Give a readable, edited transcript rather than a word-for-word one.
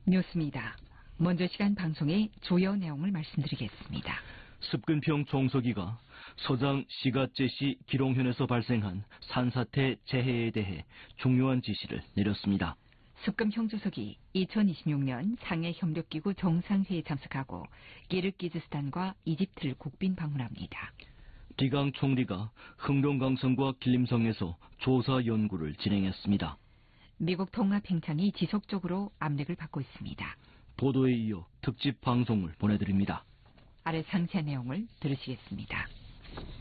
뉴스입니다. 먼저 시간 방송의 주요 내용을 말씀드리겠습니다. 습근평 총서기가 서장 시가제시 기롱현에서 발생한 산사태 재해에 대해 중요한 지시를 내렸습니다. 습금형 주석이 2026년 상해협력기구 정상회의에 참석하고 기르기즈스탄과 이집트를 국빈 방문합니다. 리강 총리가 흥룡강성과 길림성에서 조사 연구를 진행했습니다. 미국 통합행창이 지속적으로 압력을 받고 있습니다. 보도에 이어 특집 방송을 보내드립니다. 아래 상세한 내용을 들으시겠습니다.